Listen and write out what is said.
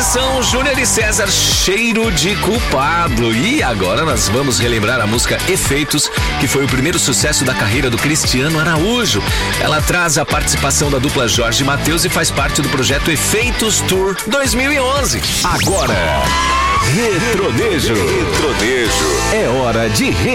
São Júnior e César, Cheiro de Culpado. E agora nós vamos relembrar a música Efeitos, que foi o primeiro sucesso da carreira do Cristiano Araújo. Ela traz a participação da dupla Jorge Mateus e faz parte do projeto Efeitos Tour 2011. Agora, Retronejo. É hora de